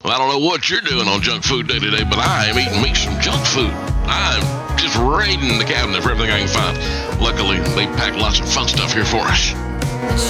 Well, I don't know what you're doing on Junk Food Day today, but I am eating me some junk food. I'm just raiding the cabinet for everything I can find. Luckily, they pack lots of fun stuff here for us.